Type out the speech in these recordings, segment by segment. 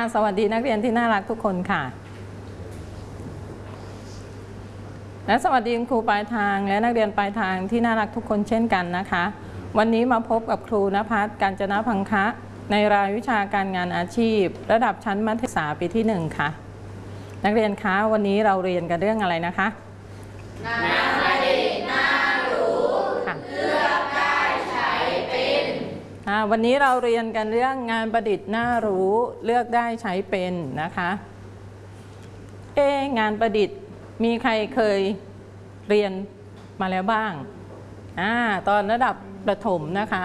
สวัสดีนักเรียนที่น่ารักทุกคนค่ะและสวัสดีคุณครูปลายทางและนักเรียนปลายทางที่น่ารักทุกคนเช่นกันนะคะวันนี้มาพบกับครูณภัส กาญจนพังคะในรายวิชาการงานอาชีพระดับชั้นมัธยมศึกษาปีที่1ค่ะนักเรียนคะวันนี้เราเรียนกันเรื่องอะไรนะคะงานประดิษฐ์น่ารู้เลือกได้ใช้เป็นวันนี้เราเรียนกันเรื่องงานประดิษฐ์น่ารู้เลือกได้ใช้เป็นนะคะงานประดิษฐ์มีใครเคยเรียนมาแล้วบ้างตอนระดับประถมนะคะ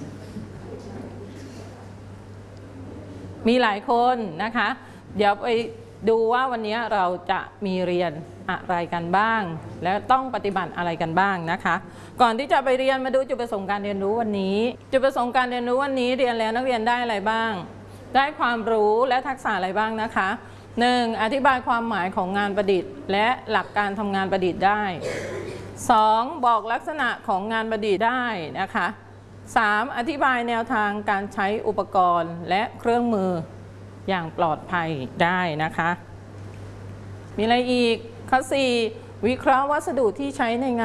มีหลายคนนะคะเดี๋ยวไปดูว่าวันนี้เราจะมีเรียนอะไรกันบ้างและต้องปฏิบัติอะไรกันบ้างนะคะก่อนที่จะไปเรียนมาดูจุดประสงค์การเรียนรู้วันนี้จุดประสงค์การเรียนรู้วันนี้เรียนแล้วนักเรียนได้อะไรบ้างได้ความรู้และทักษะอะไรบ้างนะคะ 1. อธิบายความหมายของงานประดิษฐ์และหลักการทำงานประดิษฐ์ได้ 2. บอกลักษณะของงานประดิษฐ์ได้นะคะ 3. อธิบายแนวทางการใช้อุปกรณ์และเครื่องมืออย่างปลอดภัยได้นะคะมีอะไรอีกข้อ 4. วิเคราะห์วัสดุที่ใช้ในงาน